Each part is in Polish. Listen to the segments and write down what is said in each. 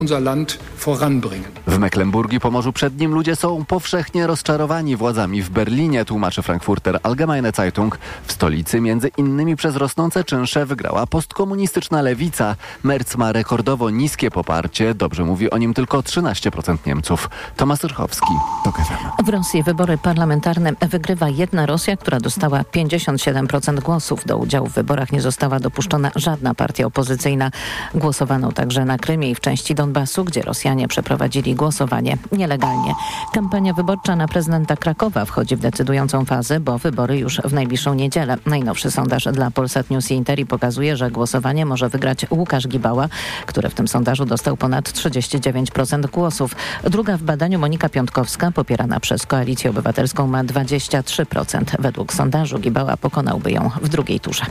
unser Land voranbringen. W Mecklenburgii Pomorzu Przednim ludzie są powszechnie rozczarowani władzami w Berlinie, tłumaczy Frankfurter Allgemeine Zeitung. W stolicy między innymi przez rosnące czynsze wygrała postkomunistyczna lewica. Merz ma rekordowo niskie poparcie. Dobrze mówi o nim tylko 13% Niemców. Tomasz Rychowski. W Rosji wybory parlamentarne wygrywa jedna Rosja, która dostała 57% głosów. Do udziału w wyborach nie została dopuszczona żadna partia opozycyjna. Głosowano także na Krymie i w części Donbasu, gdzie Rosjanie przeprowadzili głosowanie nielegalnie. Kampania wyborcza na prezydenta Krakowa wchodzi w decydującą fazę, bo wybory już w najbliższą niedzielę. Najnowszy sondaż dla Polsat News i Interi pokazuje, że głosowanie może wygrać Łukasz Gibała, który w tym sondażu dostał ponad 39% głosów. Druga w badaniu Monika Piątkowska, popierana przez Koalicję Obywatelską, ma 23%. Według sondażu Gibała pokonałby ją w drugiej turze.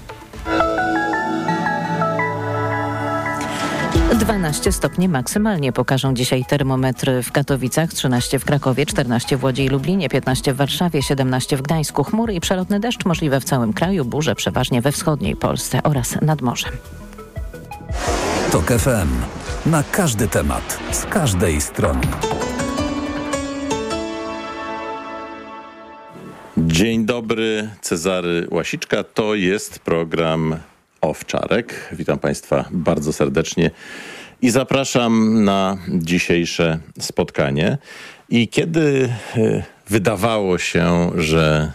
12 stopni maksymalnie pokażą dzisiaj termometry w Katowicach, 13 w Krakowie, 14 w Łodzi i Lublinie, 15 w Warszawie, 17 w Gdańsku. Chmury i przelotny deszcz możliwe w całym kraju, burze przeważnie we wschodniej Polsce oraz nad morzem. TOK FM. Na każdy temat, z każdej strony. Dzień dobry, Cezary Łasiczka. To jest program Owczarek. Witam Państwa bardzo serdecznie i zapraszam na dzisiejsze spotkanie. I kiedy wydawało się, że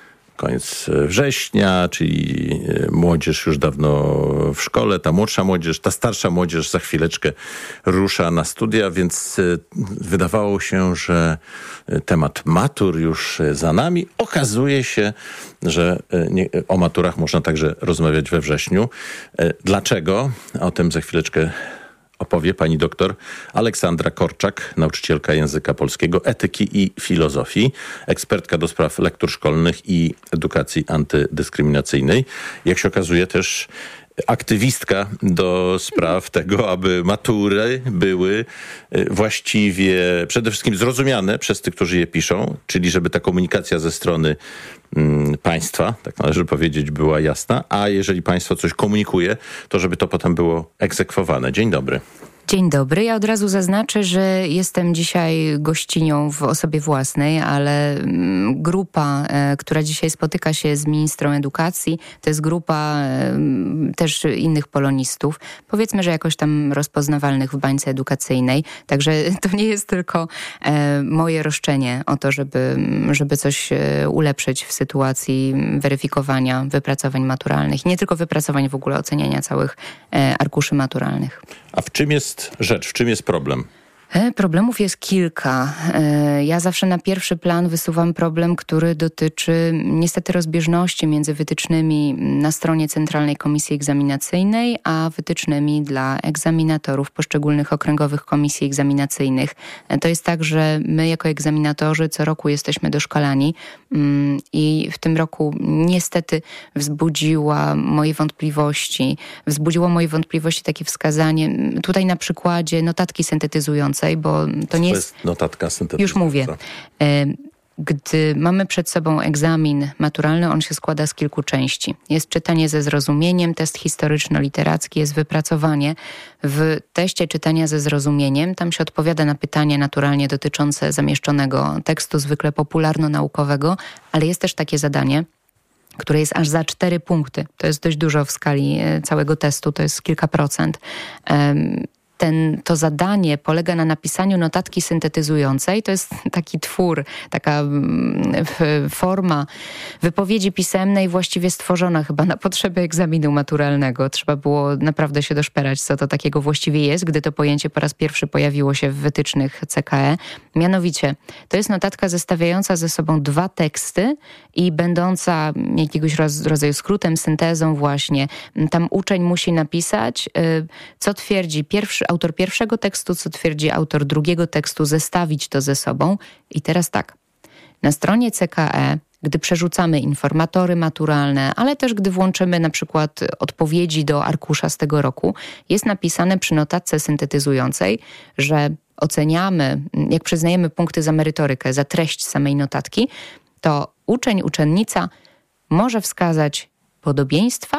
koniec września, czyli młodzież już dawno w szkole, ta młodsza młodzież, ta starsza młodzież za chwileczkę rusza na studia, więc wydawało się, że temat matur już za nami. Okazuje się, że o maturach można także rozmawiać we wrześniu. Dlaczego? O tym za chwileczkę opowie pani doktor Aleksandra Korczak, nauczycielka języka polskiego, etyki i filozofii, ekspertka do spraw lektur szkolnych i edukacji antydyskryminacyjnej. Jak się okazuje, też aktywistka do spraw tego, aby matury były właściwie przede wszystkim zrozumiane przez tych, którzy je piszą, czyli żeby ta komunikacja ze strony państwa, tak należy powiedzieć, była jasna, a jeżeli państwo coś komunikuje, to żeby to potem było egzekwowane. Dzień dobry. Dzień dobry. Ja od razu zaznaczę, że jestem dzisiaj gościnią w osobie własnej, ale grupa, która dzisiaj spotyka się z ministrą edukacji, to jest grupa też innych polonistów, powiedzmy, że jakoś tam rozpoznawalnych w bańce edukacyjnej. Także to nie jest tylko moje roszczenie o to, żeby coś ulepszyć w sytuacji weryfikowania wypracowań maturalnych. Nie tylko wypracowań, w ogóle oceniania całych arkuszy maturalnych. A w czym jest rzecz, w czym jest problem? Problemów jest kilka. Ja zawsze na pierwszy plan wysuwam problem, który dotyczy niestety rozbieżności między wytycznymi na stronie Centralnej Komisji Egzaminacyjnej, a wytycznymi dla egzaminatorów poszczególnych okręgowych komisji egzaminacyjnych. To jest tak, że my jako egzaminatorzy co roku jesteśmy doszkalani i w tym roku niestety wzbudziło moje wątpliwości takie wskazanie, tutaj na przykładzie notatki syntetyzującej, bo to nie jest notatka syntetyzująca. Już mówię. Gdy mamy przed sobą egzamin maturalny, on się składa z kilku części. Jest czytanie ze zrozumieniem, test historyczno-literacki, jest wypracowanie. W teście czytania ze zrozumieniem tam się odpowiada na pytania naturalnie dotyczące zamieszczonego tekstu, zwykle popularno-naukowego, ale jest też takie zadanie, które jest aż za 4 punkty. To jest dość dużo w skali całego testu, to jest kilka procent. To zadanie polega na napisaniu notatki syntetyzującej. To jest taki twór, taka forma wypowiedzi pisemnej właściwie stworzona chyba na potrzeby egzaminu maturalnego. Trzeba było naprawdę się doszperać, co to takiego właściwie jest, gdy to pojęcie po raz pierwszy pojawiło się w wytycznych CKE. Mianowicie, to jest notatka zestawiająca ze sobą 2 teksty i będąca jakiegoś rodzaju skrótem, syntezą właśnie. Tam uczeń musi napisać, co twierdzi autor pierwszego tekstu, co twierdzi autor drugiego tekstu, zestawić to ze sobą. I teraz tak, na stronie CKE, gdy przerzucamy informatory maturalne, ale też gdy włączymy na przykład odpowiedzi do arkusza z tego roku, jest napisane przy notatce syntetyzującej, że oceniamy, jak przyznajemy punkty za merytorykę, za treść samej notatki, to uczeń, uczennica może wskazać podobieństwa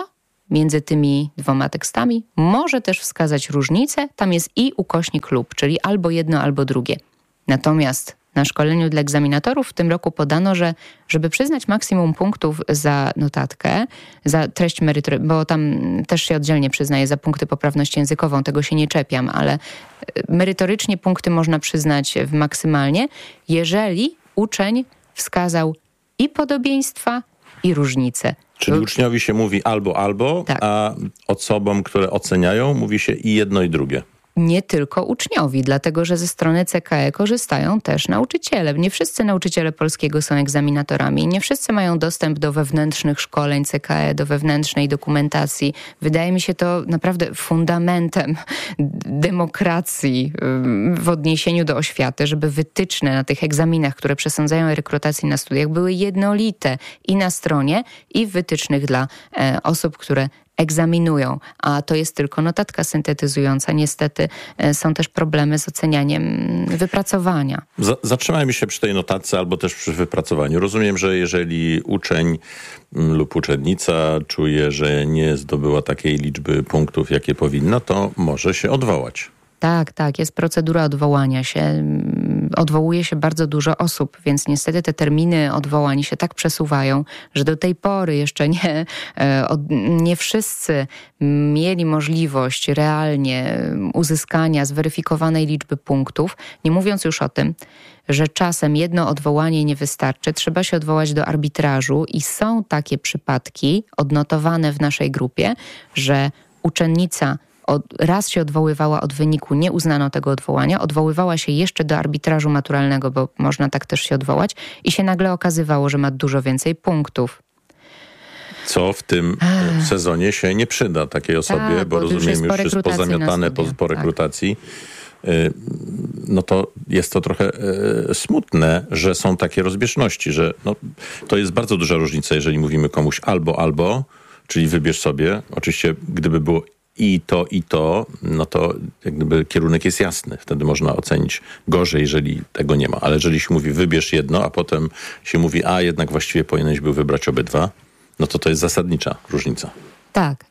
między tymi dwoma tekstami, może też wskazać różnicę. Tam jest i ukośnik lub, czyli albo jedno, albo drugie. Natomiast na szkoleniu dla egzaminatorów w tym roku podano, że żeby przyznać maksimum punktów za notatkę, za treść merytoryczną, bo tam też się oddzielnie przyznaje za punkty poprawność językową, tego się nie czepiam, ale merytorycznie punkty można przyznać maksymalnie, jeżeli uczeń wskazał i podobieństwa, i różnice. Czyli uczniowi się mówi albo, tak. A osobom, które oceniają, mówi się i jedno, i drugie. Nie tylko uczniowi, dlatego że ze strony CKE korzystają też nauczyciele. Nie wszyscy nauczyciele polskiego są egzaminatorami. Nie wszyscy mają dostęp do wewnętrznych szkoleń CKE, do wewnętrznej dokumentacji. Wydaje mi się to naprawdę fundamentem demokracji w odniesieniu do oświaty, żeby wytyczne na tych egzaminach, które przesądzają o rekrutacji na studiach, były jednolite i na stronie, i w wytycznych dla osób, które egzaminują, a to jest tylko notatka syntetyzująca. Niestety są też problemy z ocenianiem wypracowania. Zatrzymajmy się przy tej notatce albo też przy wypracowaniu. Rozumiem, że jeżeli uczeń lub uczennica czuje, że nie zdobyła takiej liczby punktów, jakie powinna, to może się odwołać. Tak, jest procedura odwołania się. Odwołuje się bardzo dużo osób, więc niestety te terminy odwołań się tak przesuwają, że do tej pory jeszcze nie wszyscy mieli możliwość realnie uzyskania zweryfikowanej liczby punktów, nie mówiąc już o tym, że czasem jedno odwołanie nie wystarczy, trzeba się odwołać do arbitrażu i są takie przypadki odnotowane w naszej grupie, że uczennica raz się odwoływała od wyniku, nie uznano tego odwołania, odwoływała się jeszcze do arbitrażu maturalnego, bo można tak też się odwołać i się nagle okazywało, że ma dużo więcej punktów. Co w tym sezonie się nie przyda takiej osobie, bo rozumiem, już jest pozamiatane po rekrutacji. No to jest to trochę smutne, że są takie rozbieżności, że to jest bardzo duża różnica, jeżeli mówimy komuś albo, czyli wybierz sobie. Oczywiście, gdyby było i to, no to jak gdyby kierunek jest jasny. Wtedy można ocenić gorzej, jeżeli tego nie ma. Ale jeżeli się mówi wybierz jedno, a potem się mówi, a jednak właściwie powinieneś był wybrać obydwa, no to jest zasadnicza różnica. Tak.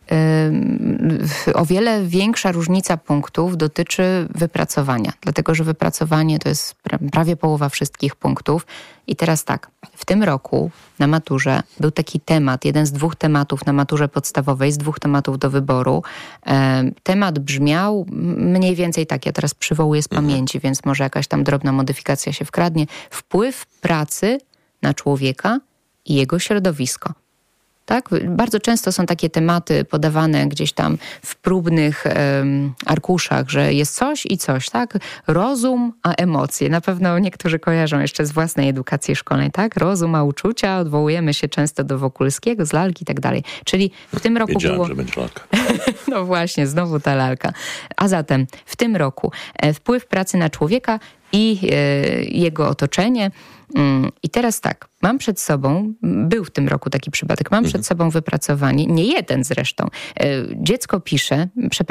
O wiele większa różnica punktów dotyczy wypracowania, dlatego że wypracowanie to jest prawie połowa wszystkich punktów. I teraz tak, w tym roku na maturze był taki temat, jeden z 2 tematów na maturze podstawowej, z 2 tematów do wyboru. Temat brzmiał mniej więcej tak, ja teraz przywołuję z pamięci, więc może jakaś tam drobna modyfikacja się wkradnie. Wpływ pracy na człowieka i jego środowisko. Tak? Bardzo często są takie tematy podawane gdzieś tam w próbnych arkuszach, że jest coś i coś, tak? Rozum a emocje. Na pewno niektórzy kojarzą jeszcze z własnej edukacji szkolnej, tak? Rozum a uczucia, odwołujemy się często do Wokulskiego, z lalki i tak dalej. Czyli w tym roku Wiedziałem, było... że będzie lalka. No właśnie, znowu ta lalka. A zatem w tym roku wpływ pracy na człowieka i jego otoczenie. I teraz tak, mam przed sobą, był w tym roku taki przypadek, mam przed sobą wypracowanie, nie jeden zresztą. Dziecko pisze,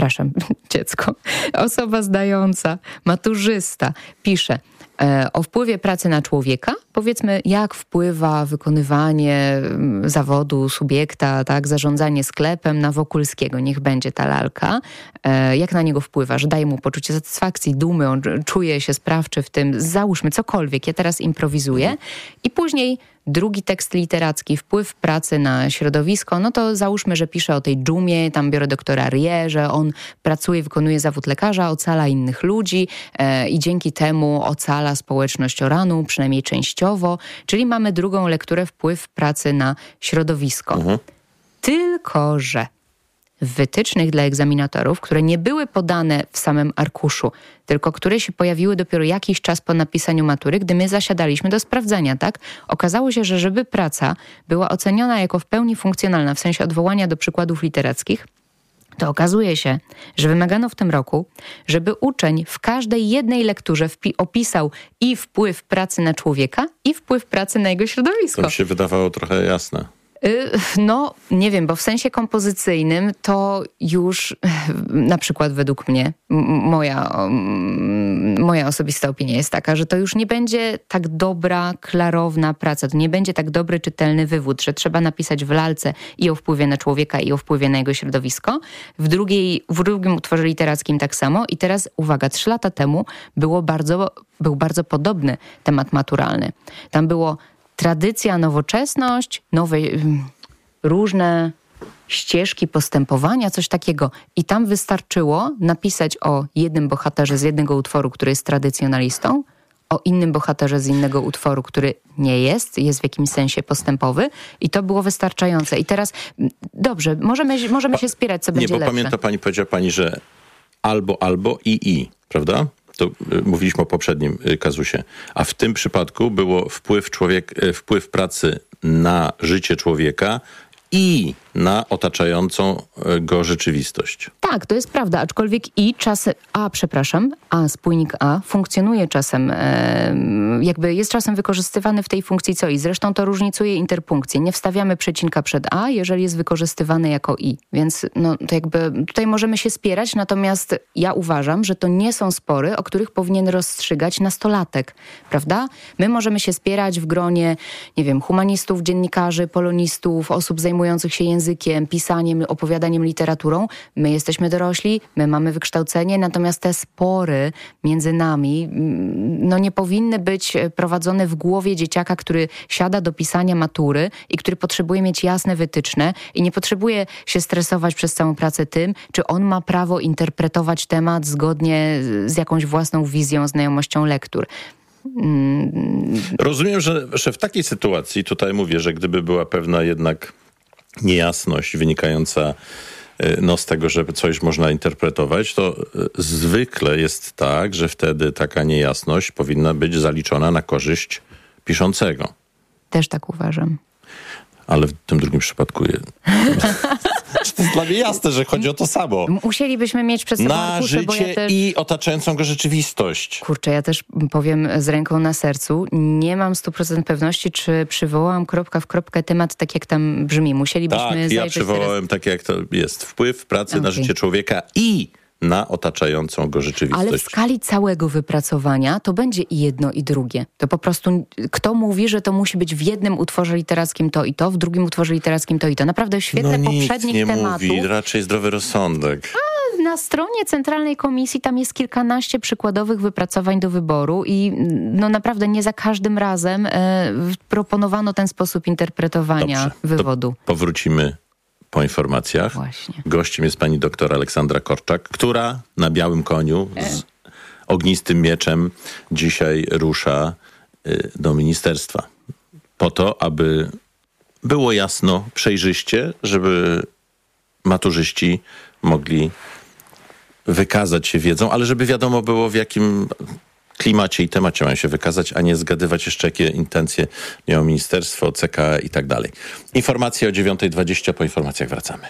osoba zdająca, maturzysta pisze o wpływie pracy na człowieka, powiedzmy jak wpływa wykonywanie zawodu subiekta, tak, zarządzanie sklepem na Wokulskiego, niech będzie ta lalka, jak na niego wpływa, że daje mu poczucie satysfakcji, dumy, on czuje się sprawczy w tym, załóżmy cokolwiek, ja teraz improwizuję i później drugi tekst literacki, wpływ pracy na środowisko, no to załóżmy, że pisze o tej dżumie, tam biorę doktora Rie, że on pracuje, wykonuje zawód lekarza, ocala innych ludzi i dzięki temu ocala społeczność Oranu, przynajmniej częściowo, czyli mamy drugą lekturę, wpływ pracy na środowisko. Tylko że w wytycznych dla egzaminatorów, które nie były podane w samym arkuszu, tylko które się pojawiły dopiero jakiś czas po napisaniu matury, gdy my zasiadaliśmy do sprawdzania, tak? Okazało się, że żeby praca była oceniona jako w pełni funkcjonalna, w sensie odwołania do przykładów literackich, to okazuje się, że wymagano w tym roku, żeby uczeń w każdej jednej lekturze opisał i wpływ pracy na człowieka, i wpływ pracy na jego środowisko. To mi się wydawało trochę jasne. No, nie wiem, bo w sensie kompozycyjnym to już na przykład według mnie, moja osobista opinia jest taka, że to już nie będzie tak dobra, klarowna praca, to nie będzie tak dobry, czytelny wywód, że trzeba napisać w lalce i o wpływie na człowieka, i o wpływie na jego środowisko. W drugim utworze literackim tak samo i teraz, uwaga, 3 lata temu był bardzo podobny temat maturalny. Tam było tradycja, nowoczesność, różne ścieżki postępowania, coś takiego. I tam wystarczyło napisać o jednym bohaterze z jednego utworu, który jest tradycjonalistą, o innym bohaterze z innego utworu, który nie jest w jakimś sensie postępowy i to było wystarczające. I teraz, dobrze, możemy się spierać, co będzie lepsze. Nie, bo pamięta pani, powiedziała pani, że albo i, prawda? To mówiliśmy o poprzednim kazusie. A w tym przypadku było wpływ pracy na życie człowieka i na otaczającą go rzeczywistość. Tak, to jest prawda, aczkolwiek spójnik A funkcjonuje czasem, jakby jest czasem wykorzystywany w tej funkcji co i. Zresztą to różnicuje interpunkcję. Nie wstawiamy przecinka przed A, jeżeli jest wykorzystywany jako i. Więc to jakby tutaj możemy się spierać, natomiast ja uważam, że to nie są spory, o których powinien rozstrzygać nastolatek, prawda? My możemy się spierać w gronie, nie wiem, humanistów, dziennikarzy, polonistów, osób zajmujących się językiem, pisaniem, opowiadaniem, literaturą. My jesteśmy dorośli, my mamy wykształcenie, natomiast te spory między nami nie powinny być prowadzone w głowie dzieciaka, który siada do pisania matury i który potrzebuje mieć jasne wytyczne i nie potrzebuje się stresować przez całą pracę tym, czy on ma prawo interpretować temat zgodnie z jakąś własną wizją, znajomością lektur. Rozumiem, że w takiej sytuacji, tutaj mówię, że gdyby była pewna jednak niejasność wynikająca z tego, że coś można interpretować, to zwykle jest tak, że wtedy taka niejasność powinna być zaliczona na korzyść piszącego. Też tak uważam. Ale w tym drugim przypadku to jest dla mnie jasne, że chodzi o to samo. Musielibyśmy mieć przed sobą na arkusze, życie i otaczającą go rzeczywistość. Kurczę, ja też powiem z ręką na sercu, nie mam 100% pewności, czy przywołałam kropka w kropkę temat tak, jak tam brzmi. Musielibyśmy zajrzeć ja przywołałem tak, jak to jest. Wpływ pracy na życie człowieka i na otaczającą go rzeczywistość. Ale w skali całego wypracowania to będzie i jedno, i drugie. To po prostu kto mówi, że to musi być w jednym utworze literackim to i to, w drugim utworze literackim to i to. Naprawdę świetne poprzednich tematów. Nikt nie mówi, raczej zdrowy rozsądek. Na stronie Centralnej Komisji tam jest kilkanaście przykładowych wypracowań do wyboru i naprawdę nie za każdym razem proponowano ten sposób interpretowania wywodu. Powrócimy po informacjach. Właśnie. Gościem jest pani doktor Aleksandra Korczak, która na białym koniu z ognistym mieczem dzisiaj rusza do ministerstwa. Po to, aby było jasno, przejrzyście, żeby maturzyści mogli wykazać się wiedzą, ale żeby wiadomo było, w jakim klimacie i temacie mają się wykazać, a nie zgadywać jeszcze, jakie intencje miało ministerstwo, CK i tak dalej. Informacje o 9:20, po informacjach wracamy.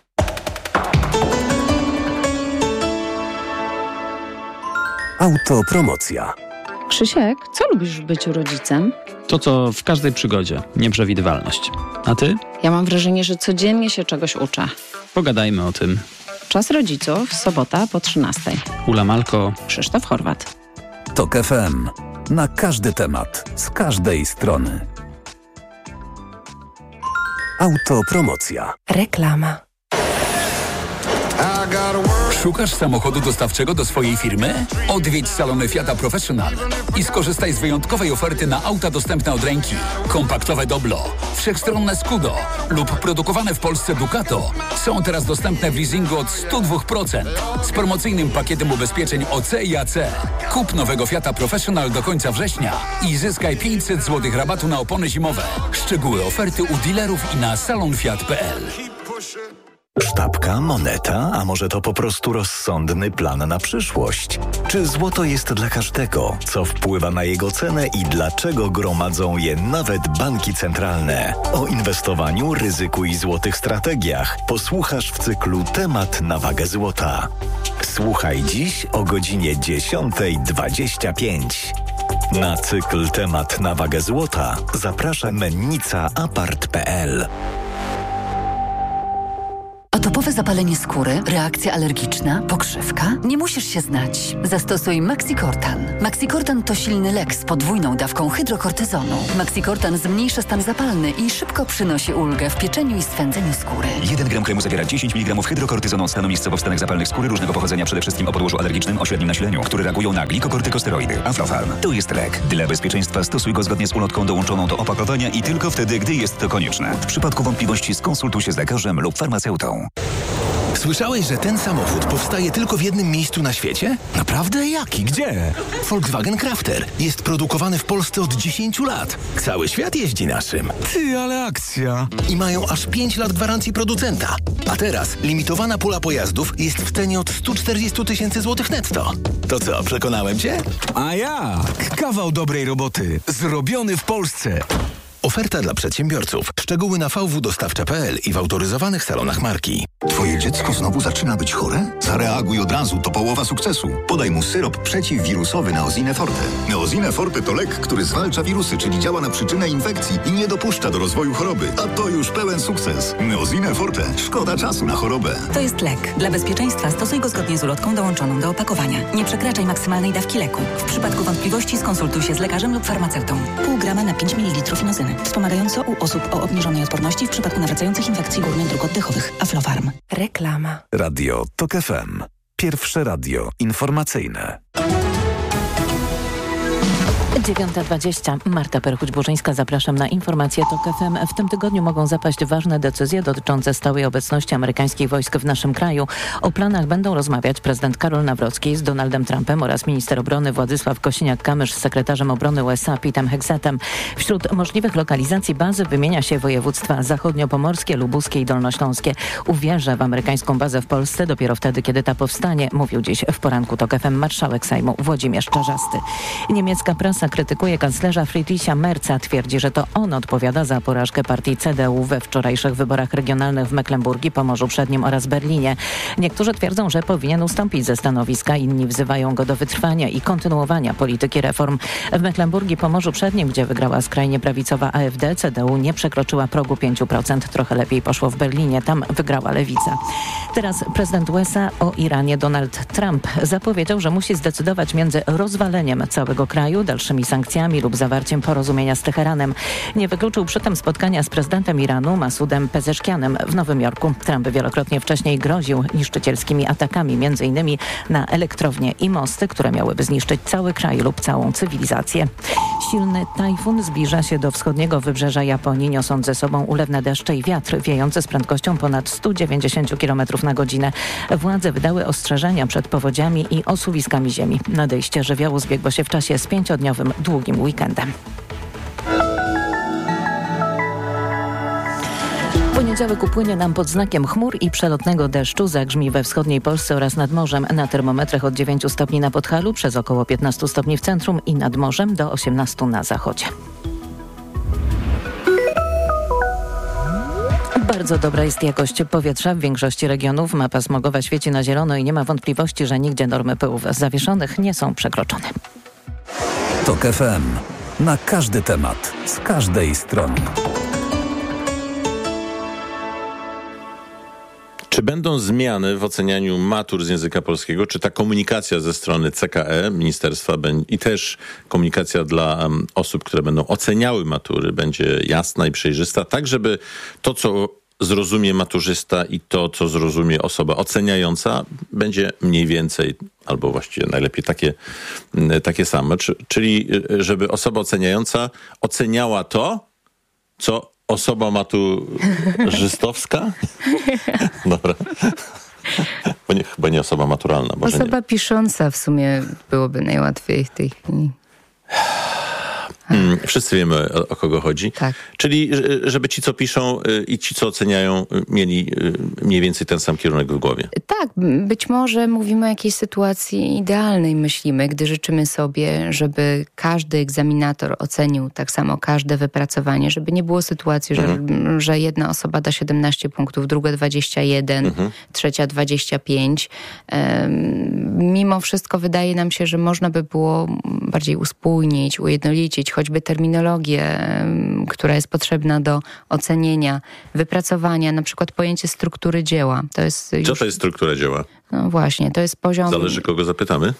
Autopromocja. Krzysiek, co lubisz w byciu rodzicem? To, co w każdej przygodzie. Nieprzewidywalność. A ty? Ja mam wrażenie, że codziennie się czegoś uczę. Pogadajmy o tym. Czas rodziców, sobota po 13:00. Ula Malko. Krzysztof Horwat. TOK FM. Na każdy temat. Z każdej strony. Autopromocja. Reklama. Szukasz samochodu dostawczego do swojej firmy? Odwiedź salony Fiata Professional i skorzystaj z wyjątkowej oferty na auta dostępne od ręki. Kompaktowe Doblo, wszechstronne Scudo lub produkowane w Polsce Ducato są teraz dostępne w leasingu od 102% z promocyjnym pakietem ubezpieczeń OC i AC. Kup nowego Fiata Professional do końca września i zyskaj 500 zł rabatu na opony zimowe. Szczegóły oferty u dealerów i na salonfiat.pl. Sztabka, moneta, a może to po prostu rozsądny plan na przyszłość? Czy złoto jest dla każdego? Co wpływa na jego cenę i dlaczego gromadzą je nawet banki centralne? O inwestowaniu, ryzyku i złotych strategiach posłuchasz w cyklu Temat na wagę złota. Słuchaj dziś o godzinie 10:25. Na cykl Temat na wagę złota zaprasza mennica apart.pl. Atopowe zapalenie skóry, reakcja alergiczna, pokrzywka? Nie musisz się znać. Zastosuj Maxicortan. Maxicortan to silny lek z podwójną dawką hydrokortyzonu. Maxicortan zmniejsza stan zapalny i szybko przynosi ulgę w pieczeniu i swędzeniu skóry. 1 gram kremu zawiera 10 mg hydrokortyzonu stanu miejscowo w stanach zapalnych skóry różnego pochodzenia, przede wszystkim o podłożu alergicznym o średnim nasileniu, które reagują na glikokortykosteroidy. Aflofarm. To jest lek. Dla bezpieczeństwa stosuj go zgodnie z ulotką dołączoną do opakowania i tylko wtedy, gdy jest to konieczne. W przypadku wątpliwości skonsultuj się z lekarzem lub farmaceutą. Słyszałeś, że ten samochód powstaje tylko w jednym miejscu na świecie? Naprawdę? Jaki? Gdzie? Volkswagen Crafter. Jest produkowany w Polsce od 10 lat. Cały świat jeździ naszym. Ty, ale akcja. I mają aż 5 lat gwarancji producenta. A teraz limitowana pula pojazdów jest w cenie od 140 000 złotych netto. To co, przekonałem cię? A jak? Kawał dobrej roboty. Zrobiony w Polsce. Oferta dla przedsiębiorców. Szczegóły na vwdostawcze.pl i w autoryzowanych salonach marki. Twoje dziecko znowu zaczyna być chore? Zareaguj od razu, to połowa sukcesu. Podaj mu syrop przeciwwirusowy Neosine Forte. Neosine Forte to lek, który zwalcza wirusy, czyli działa na przyczynę infekcji i nie dopuszcza do rozwoju choroby. A to już pełen sukces. Neosine Forte. Szkoda czasu na chorobę. To jest lek. Dla bezpieczeństwa stosuj go zgodnie z ulotką dołączoną do opakowania. Nie przekraczaj maksymalnej dawki leku. W przypadku wątpliwości skonsultuj się z lekarzem lub farmaceutą. Pół grama na 5 ml inozyny. Wspomagająco u osób o obniżonej odporności w przypadku nawracających infekcji górnych dróg oddechowych. Aflofarm. Reklama. Radio TOK FM. Pierwsze radio informacyjne. 9:20. Marta Perchuć-Burzyńska, zapraszam na informacje TOK FM. W tym tygodniu mogą zapaść ważne decyzje dotyczące stałej obecności amerykańskich wojsk w naszym kraju. O planach będą rozmawiać prezydent Karol Nawrocki z Donaldem Trumpem oraz minister obrony Władysław Kosiniak-Kamysz z sekretarzem obrony USA Petem Hegsetem. Wśród możliwych lokalizacji bazy wymienia się województwa zachodniopomorskie, lubuskie i dolnośląskie. Uwierzę w amerykańską bazę w Polsce dopiero wtedy, kiedy ta powstanie, mówił dziś w poranku TOK FM marszałek Sejmu Włodzimierz Czarzasty. Niemiecka prasa krytykuje kanclerza Friedricha Merza. Twierdzi, że to on odpowiada za porażkę partii CDU we wczorajszych wyborach regionalnych w Mecklenburgii, Pomorzu Przednim oraz Berlinie. Niektórzy twierdzą, że powinien ustąpić ze stanowiska, inni wzywają go do wytrwania i kontynuowania polityki reform. W Mecklenburgii, Pomorzu Przednim, gdzie wygrała skrajnie prawicowa AfD, CDU nie przekroczyła progu 5%. Trochę lepiej poszło w Berlinie, tam wygrała lewica. Teraz prezydent USA o Iranie Donald Trump zapowiedział, że musi zdecydować między rozwaleniem całego kraju, dalszymi sankcjami lub zawarciem porozumienia z Teheranem. Nie wykluczył przy tym spotkania z prezydentem Iranu Masudem Pezeszkianem w Nowym Jorku. Trump wielokrotnie wcześniej groził niszczycielskimi atakami, m.in. na elektrownie i mosty, które miałyby zniszczyć cały kraj lub całą cywilizację. Silny tajfun zbliża się do wschodniego wybrzeża Japonii, niosąc ze sobą ulewne deszcze i wiatr wiejący z prędkością ponad 190 km na godzinę. Władze wydały ostrzeżenia przed powodziami i osuwiskami ziemi. Nadejście żywiołu zbiegło się w czasie z 5-dniowym długim weekendem. Poniedziałek upłynie nam pod znakiem chmur i przelotnego deszczu. Zagrzmi we wschodniej Polsce oraz nad morzem. Na termometrach od 9 stopni na Podhalu, przez około 15 stopni w centrum i nad morzem do 18 na zachodzie. Bardzo dobra jest jakość powietrza w większości regionów. Mapa smogowa świeci na zielono i nie ma wątpliwości, że nigdzie normy pyłów zawieszonych nie są przekroczone. TOK FM. Na każdy temat, z każdej strony. Czy będą zmiany w ocenianiu matur z języka polskiego? Czy ta komunikacja ze strony CKE, ministerstwa i też komunikacja dla osób, które będą oceniały matury, będzie jasna i przejrzysta, tak żeby to, co zrozumie maturzysta i to, co zrozumie osoba oceniająca, będzie mniej więcej, albo właściwie najlepiej takie same. Czyli żeby osoba oceniająca oceniała to, co osoba maturzystowska? Dobra. Chyba nie osoba maturalna. Osoba pisząca w sumie byłoby najłatwiej w tej chwili. Wszyscy wiemy, o kogo chodzi. Tak. Czyli żeby ci, co piszą i ci, co oceniają, mieli mniej więcej ten sam kierunek w głowie. Tak, być może mówimy o jakiejś sytuacji idealnej, myślimy, gdy życzymy sobie, żeby każdy egzaminator ocenił tak samo każde wypracowanie, żeby nie było sytuacji, że jedna osoba da 17 punktów, druga 21, trzecia 25. Mimo wszystko wydaje nam się, że można by było bardziej uspójnić, ujednolicić, choćby terminologię, która jest potrzebna do ocenienia, wypracowania, na przykład pojęcie struktury dzieła. Co to jest struktura dzieła? No właśnie, to jest poziom... Zależy, kogo zapytamy.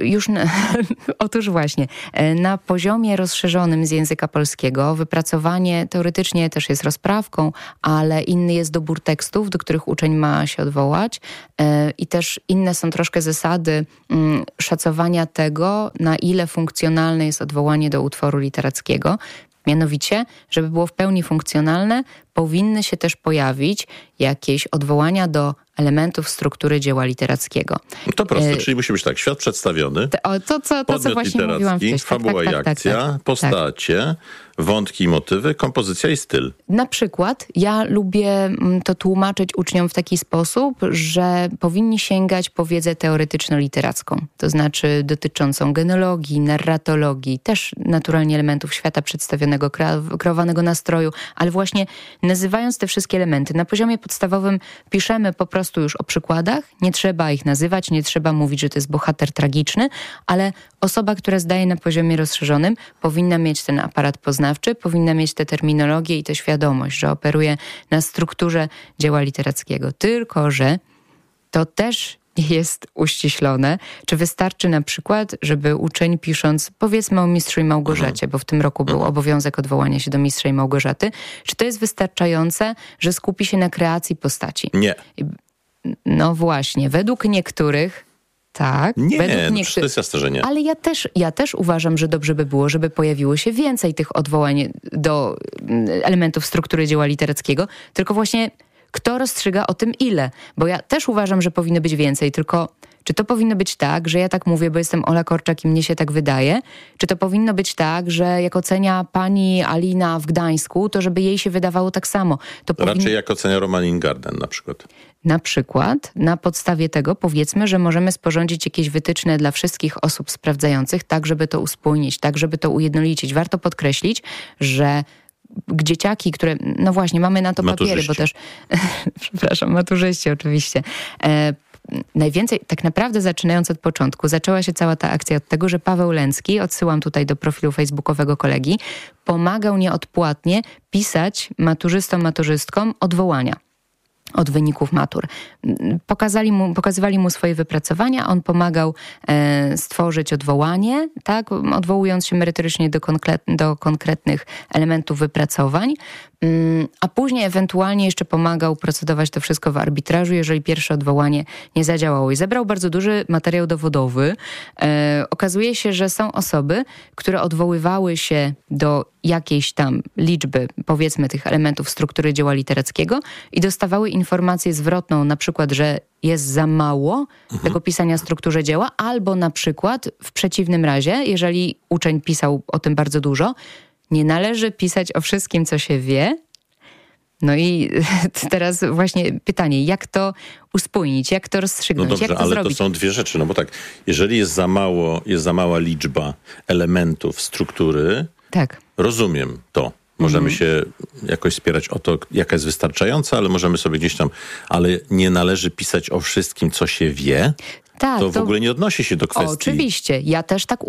Otóż właśnie, na poziomie rozszerzonym z języka polskiego wypracowanie teoretycznie też jest rozprawką, ale inny jest dobór tekstów, do których uczeń ma się odwołać i też inne są troszkę zasady szacowania tego, na ile funkcjonalne jest odwołanie do utworu literackiego. Mianowicie, żeby było w pełni funkcjonalne, powinny się też pojawić jakieś odwołania do elementów struktury dzieła literackiego. No to proste, czyli musi być tak, świat przedstawiony, to co właśnie mówiłam wcześniej. Fabuła i akcja, postacie, wątki i motywy, kompozycja i styl. Na przykład ja lubię to tłumaczyć uczniom w taki sposób, że powinni sięgać po wiedzę teoretyczno-literacką, to znaczy dotyczącą genealogii, narratologii, też naturalnie elementów świata przedstawionego, kreowanego nastroju, ale właśnie nazywając te wszystkie elementy. Na poziomie podstawowym piszemy po prostu już o przykładach, nie trzeba ich nazywać, nie trzeba mówić, że to jest bohater tragiczny, ale osoba, która zdaje na poziomie rozszerzonym, powinna mieć ten aparat poznawczy, powinna mieć tę terminologię i tę świadomość, że operuje na strukturze dzieła literackiego. Tylko że to też jest uściślone. Czy wystarczy na przykład, żeby uczeń pisząc, powiedzmy o Mistrzu i Małgorzacie, bo w tym roku był obowiązek odwołania się do Mistrza i Małgorzaty, czy to jest wystarczające, że skupi się na kreacji postaci? Nie. No właśnie, według niektórych tak. Nie, to jest jasne, że nie. Ale ja też uważam, że dobrze by było, żeby pojawiło się więcej tych odwołań do elementów struktury dzieła literackiego, tylko właśnie kto rozstrzyga o tym ile? Bo ja też uważam, że powinno być więcej, tylko czy to powinno być tak, że ja tak mówię, bo jestem Ola Korczak i mnie się tak wydaje? Czy to powinno być tak, że jak ocenia pani Alina w Gdańsku, to żeby jej się wydawało tak samo? Raczej jak ocenia Roman Ingarden na przykład. Na przykład na podstawie tego powiedzmy, że możemy sporządzić jakieś wytyczne dla wszystkich osób sprawdzających, tak żeby to uspójnić, tak żeby to ujednolicić. Warto podkreślić, że dzieciaki, które, no właśnie, mamy na to papiery, bo też, przepraszam, maturzyści oczywiście. Najwięcej, tak naprawdę zaczynając od początku, zaczęła się cała ta akcja od tego, że Paweł Lęcki, odsyłam tutaj do profilu facebookowego kolegi, pomagał nieodpłatnie pisać maturzystkom odwołania od wyników matur. Pokazywali mu swoje wypracowania, on pomagał stworzyć odwołanie, tak, odwołując się merytorycznie do konkretnych elementów wypracowań, a później ewentualnie jeszcze pomagał procedować to wszystko w arbitrażu, jeżeli pierwsze odwołanie nie zadziałało. I zebrał bardzo duży materiał dowodowy. Okazuje się, że są osoby, które odwoływały się do jakiejś tam liczby, powiedzmy, tych elementów struktury dzieła literackiego i dostawały informację zwrotną, na przykład, że jest za mało tego pisania w strukturze dzieła, albo na przykład w przeciwnym razie, jeżeli uczeń pisał o tym bardzo dużo, nie należy pisać o wszystkim, co się wie. No i teraz właśnie pytanie, jak to uspójnić, jak to rozstrzygnąć, no dobrze, jak to ale zrobić? To są dwie rzeczy, no bo tak, jeżeli jest za mała liczba elementów struktury, tak, rozumiem to. Możemy się jakoś spierać o to, jaka jest wystarczająca, ale możemy sobie gdzieś tam, ale nie należy pisać o wszystkim, co się wie. Tak, to w ogóle nie odnosi się do kwestii. Oczywiście, ja też tak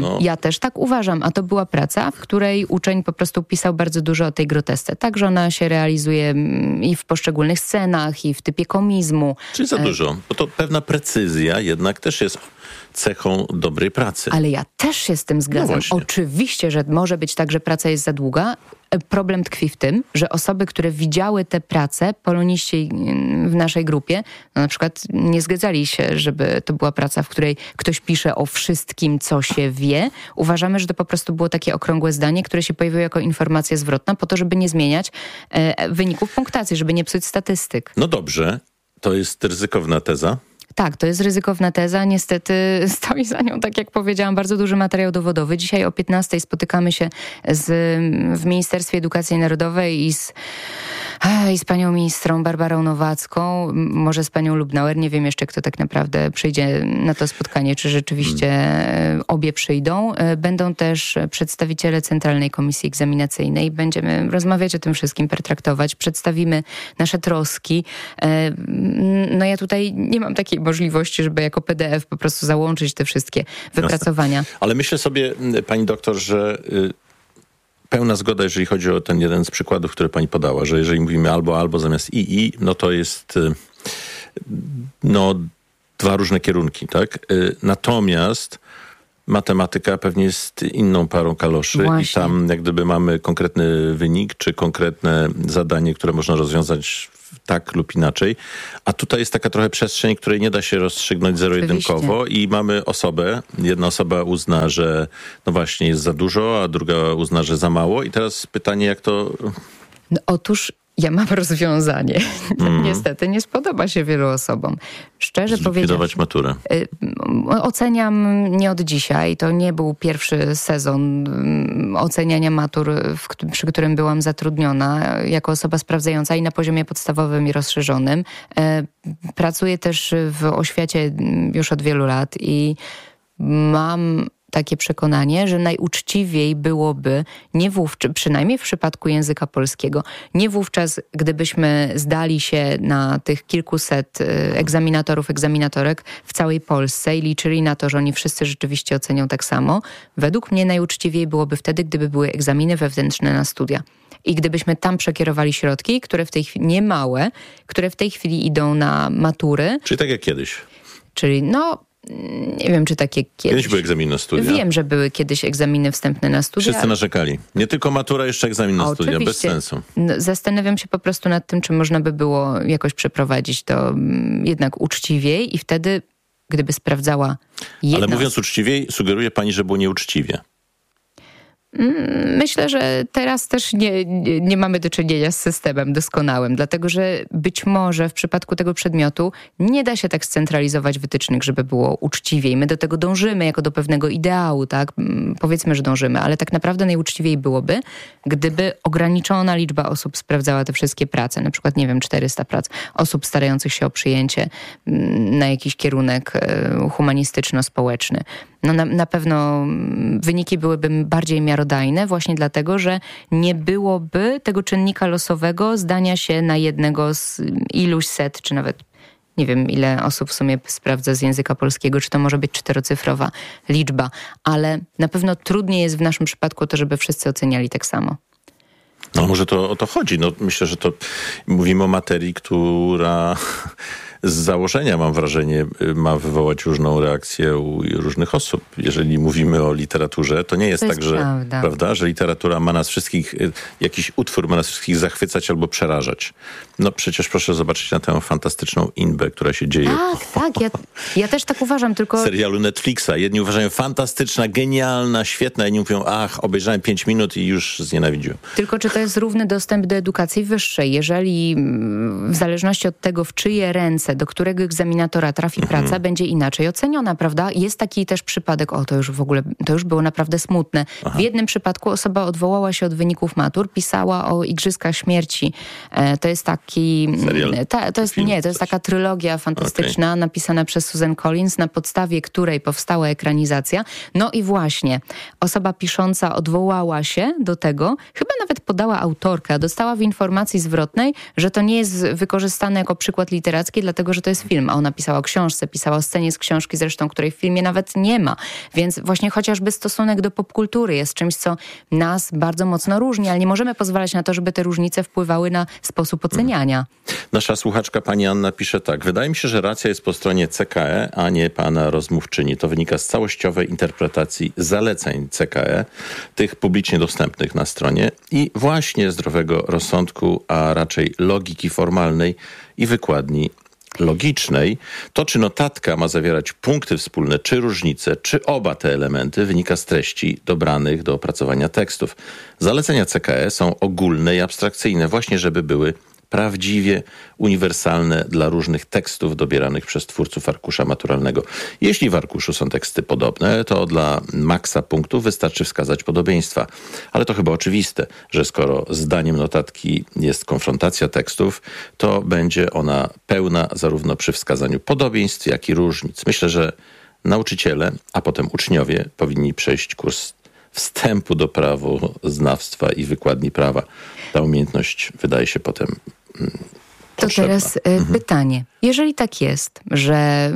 uważam. A to była praca, w której uczeń po prostu pisał bardzo dużo o tej grotesce. Tak, że ona się realizuje i w poszczególnych scenach, i w typie komizmu. Czyli za dużo, bo to pewna precyzja jednak też jest cechą dobrej pracy. Ale ja też się z tym zgadzam. No oczywiście, że może być tak, że praca jest za długa. Problem tkwi w tym, że osoby, które widziały te prace, poloniści w naszej grupie, no na przykład nie zgadzali się, żeby to była praca, w której ktoś pisze o wszystkim, co się wie. Uważamy, że to po prostu było takie okrągłe zdanie, które się pojawiło jako informacja zwrotna po to, żeby nie zmieniać wyników punktacji, żeby nie psuć statystyk. No dobrze, to jest ryzykowna teza. Tak, to jest ryzykowna teza. Niestety stoi za nią, tak jak powiedziałam, bardzo duży materiał dowodowy. Dzisiaj o 15:00 spotykamy się w Ministerstwie Edukacji Narodowej i z panią ministrą Barbarą Nowacką, może z panią Lubnauer. Nie wiem jeszcze, kto tak naprawdę przyjdzie na to spotkanie, czy rzeczywiście obie przyjdą. Będą też przedstawiciele Centralnej Komisji Egzaminacyjnej. Będziemy rozmawiać o tym wszystkim, pertraktować. Przedstawimy nasze troski. No ja tutaj nie mam takiej możliwości, żeby jako PDF po prostu załączyć te wszystkie wypracowania. Jasne. Ale myślę sobie, pani doktor, że pełna zgoda, jeżeli chodzi o ten jeden z przykładów, który pani podała, że jeżeli mówimy albo zamiast i, no to jest dwa różne kierunki, tak? Natomiast matematyka pewnie jest inną parą kaloszy. Właśnie. I tam jak gdyby mamy konkretny wynik, czy konkretne zadanie, które można rozwiązać tak lub inaczej. A tutaj jest taka trochę przestrzeń, której nie da się rozstrzygnąć zero-jedynkowo i mamy osobę. Jedna osoba uzna, że no właśnie jest za dużo, a druga uzna, że za mało. I teraz pytanie, jak to... No, otóż ja mam rozwiązanie. Niestety nie spodoba się wielu osobom. Szczerze powiedziawszy, maturę. Oceniam nie od dzisiaj. To nie był pierwszy sezon oceniania matur, przy którym byłam zatrudniona jako osoba sprawdzająca i na poziomie podstawowym i rozszerzonym. Pracuję też w oświacie już od wielu lat i mam takie przekonanie, że najuczciwiej byłoby nie wówczas, przynajmniej w przypadku języka polskiego, nie wówczas, gdybyśmy zdali się na tych kilkuset egzaminatorów, egzaminatorek w całej Polsce i liczyli na to, że oni wszyscy rzeczywiście ocenią tak samo. Według mnie najuczciwiej byłoby wtedy, gdyby były egzaminy wewnętrzne na studia. I gdybyśmy tam przekierowali środki, które w tej chwili, niemałe, które w tej chwili idą na matury. Czyli tak jak kiedyś. Czyli nie wiem, czy takie kiedyś były egzaminy na studia. Wiem, że były kiedyś egzaminy wstępne na studia. Wszyscy narzekali. Nie tylko matura, jeszcze egzamin na studia. Bez sensu. Zastanawiam się po prostu nad tym, czy można by było jakoś przeprowadzić to jednak uczciwiej i wtedy, gdyby sprawdzała jedna... Ale mówiąc uczciwiej, sugeruje pani, że było nieuczciwie. Myślę, że teraz też nie mamy do czynienia z systemem doskonałym, dlatego że być może w przypadku tego przedmiotu nie da się tak scentralizować wytycznych, żeby było uczciwiej. My do tego dążymy jako do pewnego ideału, tak? Powiedzmy, że dążymy, ale tak naprawdę najuczciwiej byłoby, gdyby ograniczona liczba osób sprawdzała te wszystkie prace, na przykład, 400 prac, osób starających się o przyjęcie na jakiś kierunek humanistyczno-społeczny. Na pewno wyniki byłyby bardziej miarodajne właśnie dlatego, że nie byłoby tego czynnika losowego zdania się na jednego z iluś set, czy nawet nie wiem, ile osób w sumie sprawdza z języka polskiego, czy to może być 4-cyfrowa liczba, ale na pewno trudniej jest w naszym przypadku to, żeby wszyscy oceniali tak samo. No może to o to chodzi. Myślę, że to mówimy o materii, która z założenia, mam wrażenie, ma wywołać różną reakcję u różnych osób. Jeżeli mówimy o literaturze, to nie jest tak, że prawda, że literatura ma nas wszystkich, jakiś utwór ma nas wszystkich zachwycać albo przerażać. Przecież proszę zobaczyć na tę fantastyczną Inbę, która się dzieje. Tak, ja też tak uważam, tylko... serialu Netflixa. Jedni uważają fantastyczna, genialna, świetna, inni mówią, obejrzałem 5 minut i już znienawidziłem. Tylko czy to jest równy dostęp do edukacji wyższej? Jeżeli w zależności od tego, w czyje ręce, do którego egzaminatora trafi praca, będzie inaczej oceniona, prawda? Jest taki też przypadek, to już było naprawdę smutne. W jednym przypadku osoba odwołała się od wyników matur, pisała o Igrzyskach Śmierci. To jest taki... to jest taka trylogia fantastyczna, napisana przez Susan Collins, na podstawie której powstała ekranizacja. I właśnie, osoba pisząca odwołała się do tego, chyba nawet podała autorkę, dostała w informacji zwrotnej, że to nie jest wykorzystane jako przykład literacki, dlatego że to jest film, a ona pisała o książce, pisała o scenie z książki zresztą, której w filmie nawet nie ma. Więc właśnie chociażby stosunek do popkultury jest czymś, co nas bardzo mocno różni, ale nie możemy pozwalać na to, żeby te różnice wpływały na sposób oceniania. Nasza słuchaczka pani Anna pisze tak. Wydaje mi się, że racja jest po stronie CKE, a nie pana rozmówczyni. To wynika z całościowej interpretacji zaleceń CKE, tych publicznie dostępnych na stronie i właśnie zdrowego rozsądku, a raczej logiki formalnej i wykładni logicznej. To, czy notatka ma zawierać punkty wspólne, czy różnice, czy oba te elementy, wynika z treści dobranych do opracowania tekstów. Zalecenia CKE są ogólne i abstrakcyjne, właśnie żeby były prawdziwie uniwersalne dla różnych tekstów dobieranych przez twórców arkusza maturalnego. Jeśli w arkuszu są teksty podobne, to dla maksa punktów wystarczy wskazać podobieństwa. Ale to chyba oczywiste, że skoro zdaniem notatki jest konfrontacja tekstów, to będzie ona pełna zarówno przy wskazaniu podobieństw, jak i różnic. Myślę, że nauczyciele, a potem uczniowie powinni przejść kurs wstępu do prawoznawstwa i wykładni prawa. Ta umiejętność wydaje się potem potrzebna. teraz pytanie. Jeżeli tak jest, że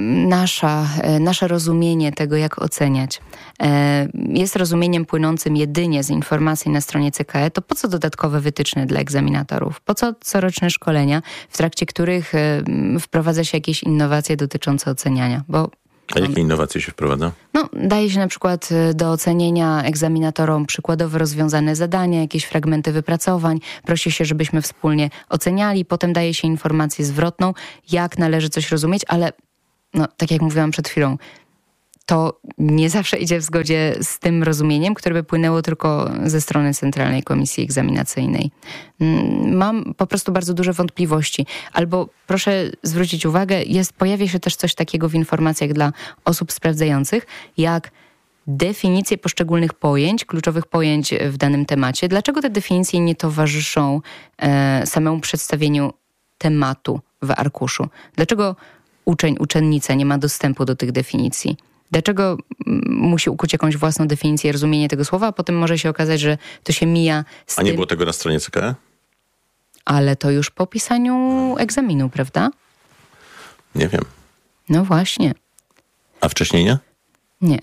nasze rozumienie tego, jak oceniać, jest rozumieniem płynącym jedynie z informacji na stronie CKE, to po co dodatkowe wytyczne dla egzaminatorów? Po co coroczne szkolenia, w trakcie których wprowadza się jakieś innowacje dotyczące oceniania? A jakie innowacje się wprowadza? Daje się na przykład do ocenienia egzaminatorom przykładowo rozwiązane zadania, jakieś fragmenty wypracowań. Prosi się, żebyśmy wspólnie oceniali. Potem daje się informację zwrotną, jak należy coś rozumieć, ale tak jak mówiłam przed chwilą, to nie zawsze idzie w zgodzie z tym rozumieniem, które by płynęło tylko ze strony Centralnej Komisji Egzaminacyjnej. Mam po prostu bardzo duże wątpliwości. Albo proszę zwrócić uwagę, pojawia się też coś takiego w informacjach dla osób sprawdzających, jak definicje poszczególnych pojęć, kluczowych pojęć w danym temacie. Dlaczego te definicje nie towarzyszą samemu przedstawieniu tematu w arkuszu? Dlaczego uczennica nie ma dostępu do tych definicji? Dlaczego musi ukuć jakąś własną definicję i rozumienie tego słowa, a potem może się okazać, że to się mija z tym... A nie było tego na stronie CKE? Ale to już po pisaniu egzaminu, prawda? Nie wiem. No właśnie. A wcześniej nie? Nie.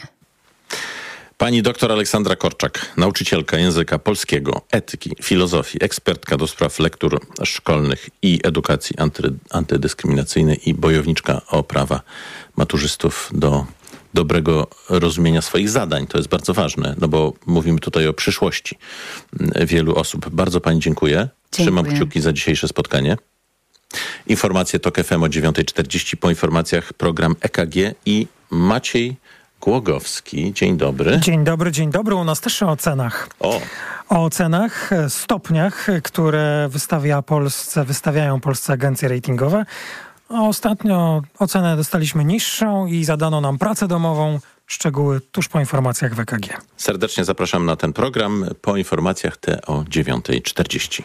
Pani doktor Aleksandra Korczak, nauczycielka języka polskiego, etyki, filozofii, ekspertka do spraw lektur szkolnych i edukacji antydyskryminacyjnej i bojowniczka o prawa maturzystów do dobrego rozumienia swoich zadań. To jest bardzo ważne, bo mówimy tutaj o przyszłości wielu osób. Bardzo pani dziękuję. Trzymam kciuki za dzisiejsze spotkanie. Informacje TOK FM o 9:40. Po informacjach program EKG i Maciej Głogowski. Dzień dobry. Dzień dobry. U nas też o ocenach. O ocenach, stopniach, które wystawiają polskie agencje ratingowe. Ostatnio ocenę dostaliśmy niższą i zadano nam pracę domową. Szczegóły tuż po informacjach w EKG. Serdecznie zapraszam na ten program. Po informacjach te o 9:40.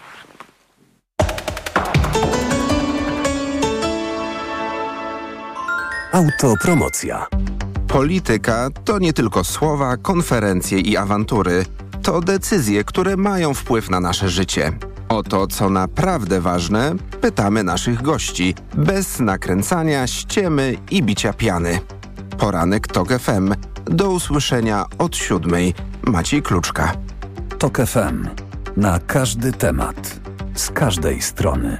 Autopromocja. Polityka to nie tylko słowa, konferencje i awantury. To decyzje, które mają wpływ na nasze życie. O to, co naprawdę ważne, pytamy naszych gości, bez nakręcania, ściemy i bicia piany. Poranek TOK FM. Do usłyszenia od 7:00. Maciej Kluczka. TOK FM. Na każdy temat. Z każdej strony.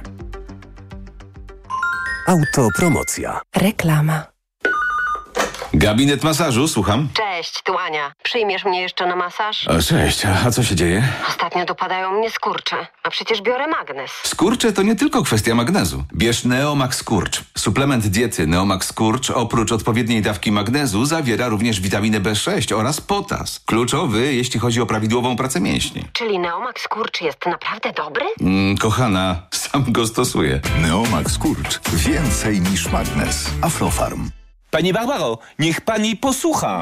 Autopromocja. Reklama. Gabinet masażu, słucham. Cześć, tu Ania. Przyjmiesz mnie jeszcze na masaż? Cześć, a co się dzieje? Ostatnio dopadają mnie skurcze, a przecież biorę magnez. Skurcze to nie tylko kwestia magnezu. Bierz Neomax Skurcz. Suplement diety Neomax Skurcz oprócz odpowiedniej dawki magnezu zawiera również witaminę B6 oraz potas. Kluczowy, jeśli chodzi o prawidłową pracę mięśni. Czyli Neomax Skurcz jest naprawdę dobry? Kochana, sam go stosuję. Neomax Skurcz. Więcej niż magnez. Aflofarm. Pani Barbaro, niech pani posłucha.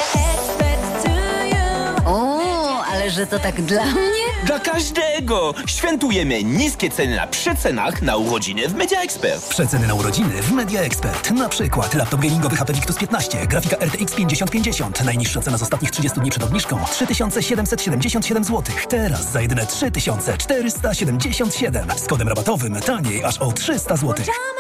O, ale że to tak dla mnie? Dla każdego. Świętujemy niskie ceny na przecenach na urodziny w Media Expert. Przeceny na urodziny w Media Expert. Na przykład laptop gamingowy HP Victus 15, grafika RTX 5050. Najniższa cena z ostatnich 30 dni przed obniżką 3777 zł. Teraz za jedyne 3477. Z kodem rabatowym taniej aż o 300 zł.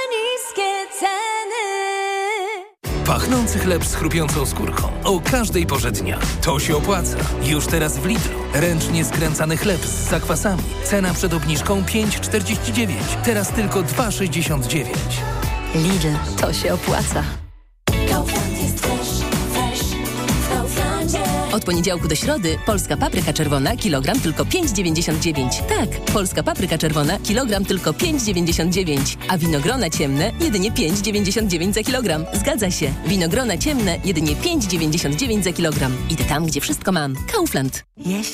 Pachnący chleb z chrupiącą skórką. O każdej porze dnia. To się opłaca. Już teraz w Lidlu. Ręcznie skręcany chleb z zakwasami. Cena przed obniżką 5,49. Teraz tylko 2,69. Lidl, to się opłaca. Od poniedziałku do środy polska papryka czerwona kilogram tylko 5,99. Tak, polska papryka czerwona kilogram tylko 5,99. A winogrona ciemne jedynie 5,99 za kilogram. Zgadza się. Winogrona ciemne jedynie 5,99 za kilogram. Idę tam, gdzie wszystko mam. Kaufland. Jeśli